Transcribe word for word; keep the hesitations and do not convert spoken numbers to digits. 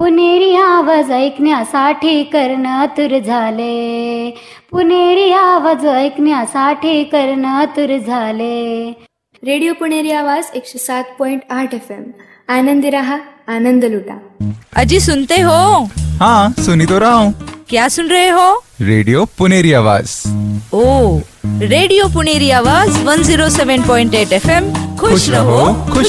पुणेरी आवाज ऐकण्यासाठी कर्णतुर झाले. पुणेरी आवाज ऐकण्यासाठी कर्णतुर झाले. रेडिओ पुणेरी आवाज एकशे सात पॉइंट आठ एफ एम. आनंदी रहा, आनंद लुटा. अजी सुनते हो? हाँ सुनी तो रहा हूँ. क्या सुन रहे हो? रेडियो पुणेरी आवाज. ओ, रेडियो पुणेरी आवाज वन ज़ीरो सेवन पॉइंट एट एफ एम. खुश रहो, खुश